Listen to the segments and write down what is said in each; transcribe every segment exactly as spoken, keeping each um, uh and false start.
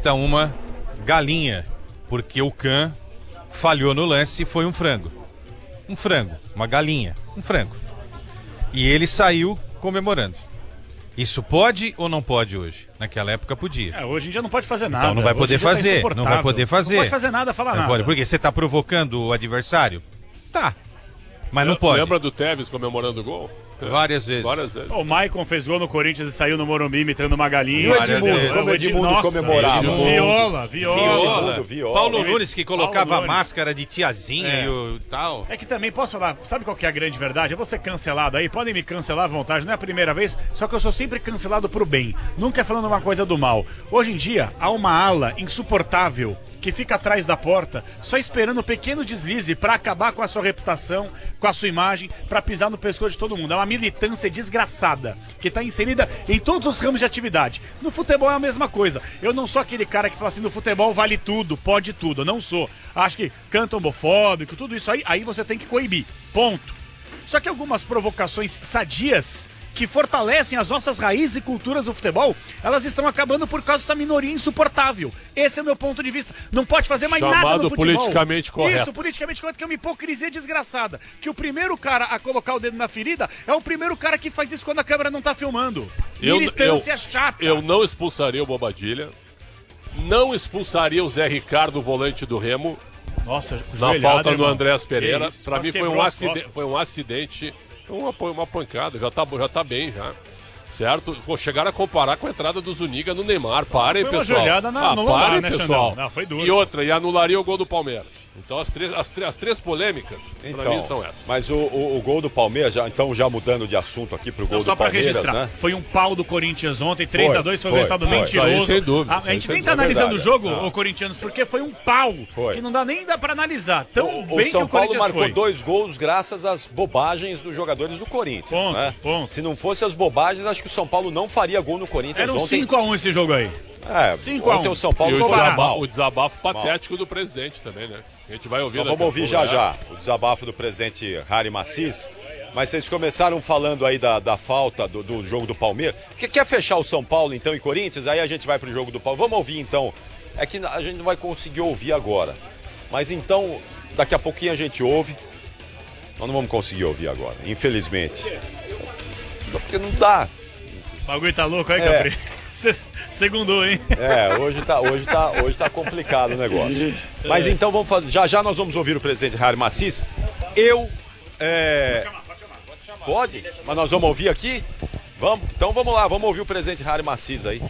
grita uma galinha, porque o Kahn falhou no lance e foi um frango. Um frango, uma galinha, um frango. E ele saiu comemorando. Isso pode ou não pode hoje? Naquela época podia. É, hoje em dia não pode fazer nada. Então não vai poder fazer, tá não vai poder fazer. Não pode fazer nada, falar você nada. Pode, porque você tá provocando o adversário? Tá. Mas não pode. Lembra do Tevez comemorando o gol? Várias vezes. Várias vezes. O Maicon fez gol no Corinthians e saiu no Morumbi imitando uma galinha. E o Edmundo, como o Edmundo comemorava. Viola, viola. Viola. Viola. Paulo Nunes que colocava Paulo Nunes. máscara de tiazinha É. e o tal. É que também, posso falar, sabe qual que é a grande verdade? Eu vou ser cancelado aí, podem me cancelar à vontade, não é a primeira vez, só que eu sou sempre cancelado pro bem, nunca é falando uma coisa do mal. Hoje em dia, há uma ala insuportável que fica atrás da porta, só esperando um pequeno deslize pra acabar com a sua reputação, com a sua imagem, pra pisar no pescoço de todo mundo. É uma militância desgraçada, que tá inserida em todos os ramos de atividade. No futebol é a mesma coisa. Eu não sou aquele cara que fala assim, no futebol vale tudo, pode tudo. Eu não sou. Acho que canto homofóbico, tudo isso aí, aí você tem que coibir. Ponto. Só que algumas provocações sadias que fortalecem as nossas raízes e culturas do futebol, elas estão acabando por causa dessa minoria insuportável. Esse é o meu ponto de vista. Não pode fazer mais Chamado nada no futebol. politicamente correto. Isso, politicamente correto, que é uma hipocrisia desgraçada. Que o primeiro cara a colocar o dedo na ferida é o primeiro cara que faz isso quando a câmera não tá filmando. Eu- Militância eu- chata. Eu não expulsaria o Bobadilha. Não expulsaria o Zé Ricardo, volante do Remo, Nossa, na joelhada, falta do irmão. Andréas Pereira. Que isso, Pra quase mim foi quebrou um, as acidente, costas. foi um acidente, uma, uma pancada, já tá, já tá bem já. Certo? Pô, chegaram a comparar com a entrada do Zuniga no Neymar. Parem, Foi uma pessoal. joelhada na- ah, no lombar, parem, né, pessoal. Xandão? Não, foi duro. E outra, e anularia o gol do Palmeiras. Então as três, as três, as três polêmicas, pra Então, mim, são essas. mas o, o, o gol do Palmeiras, já, então já mudando de assunto aqui pro gol Só do pra Palmeiras, registrar, né? foi um pau do Corinthians ontem, três a dois, foi, foi, um resultado foi. mentiroso. Isso aí, sem dúvida, A, isso a aí, gente sem nem tá dúvida. analisando o jogo, Não. ô Corinthians, porque foi um pau Foi. que não dá nem dá pra analisar. Tão O, bem o São que o Paulo Corinthians marcou foi. dois gols graças às bobagens dos jogadores do Corinthians. Ponto, né? ponto. Se não fosse as bobagens, acho que o São Paulo não faria gol no Corinthians Era um ontem. cinco a um esse jogo aí. É, cinco a um. ontem o São E Paulo o, foi desaba- mal. o desabafo patético do presidente também, né? A gente vai ouvir Nós daqui vamos a ouvir pouco, já né? já o desabafo do presidente Harry Macis. Mas vocês começaram falando aí da, da falta do, do jogo do Palmeiras. Que, quer fechar o São Paulo então e Corinthians? Aí a gente vai pro jogo do Palmeiras. Vamos ouvir então. É que a gente não vai conseguir ouvir agora. Mas então, daqui a pouquinho a gente ouve. Nós não vamos conseguir ouvir agora, infelizmente. Porque não dá. O bagulho tá louco aí, É. Capri. Se- Segundou, hein? É, hoje tá, hoje, tá, hoje tá complicado o negócio. Mas então vamos fazer. Já já nós vamos ouvir o presidente Harry Macis. Eu. É... Pode? Mas nós vamos ouvir aqui? Vamos? Então vamos lá, vamos ouvir o presidente Harry Macis aí.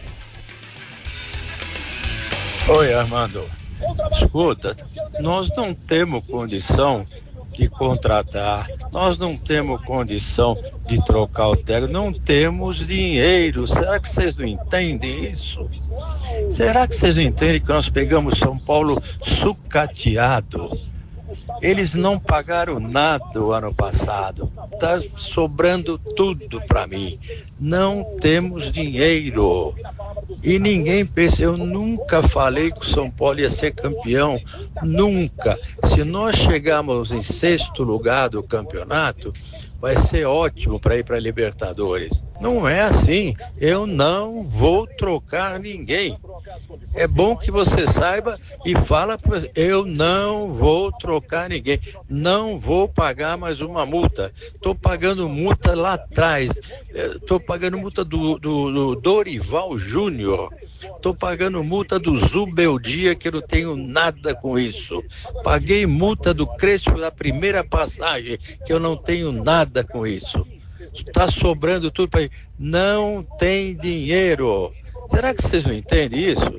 Oi, Armando. Escuta, nós não temos condição de contratar, nós não temos condição de trocar o técnico, não temos dinheiro. Será que vocês não entendem isso? Será que vocês não entendem que nós pegamos São Paulo sucateado? Eles não pagaram nada o ano passado. Tá sobrando tudo para mim. Não temos dinheiro. E ninguém pensa, eu nunca falei que o São Paulo ia ser campeão. Nunca. Se nós chegarmos em sexto lugar do campeonato, vai ser ótimo para ir para a Libertadores. Não é assim. Eu não vou trocar ninguém. É bom que você saiba e fala para você, eu não vou trocar ninguém, não vou pagar mais uma multa. Estou pagando multa lá atrás, estou pagando multa do, do, do Dorival Júnior, estou pagando multa do Zubeldia, que eu não tenho nada com isso. Paguei multa do Crespo da primeira passagem, que eu não tenho nada com isso. Está sobrando tudo para ir. Não tem dinheiro. Será que vocês não entendem isso?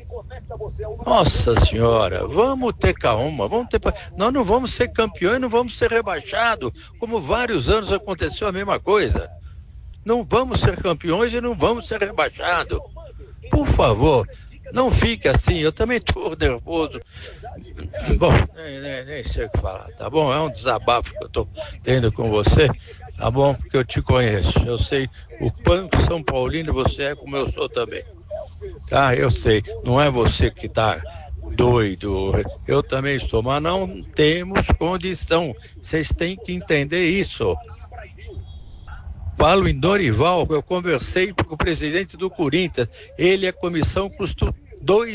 Nossa senhora, vamos ter calma, vamos ter... nós não vamos ser campeões, não vamos ser rebaixados, como vários anos aconteceu a mesma coisa. Não vamos ser campeões e não vamos ser rebaixados. Por favor, não fique assim, eu também estou nervoso. Bom, nem, nem, nem sei o que falar, tá bom? É um desabafo que eu estou tendo com você, tá bom? Porque eu te conheço, eu sei o quanto São Paulino você é como eu sou também. Tá, eu sei, não é você que tá doido, eu também estou, mas não temos condição, vocês têm que entender isso. Falo em Dorival, eu conversei com o presidente do Corinthians, ele, a comissão custou dois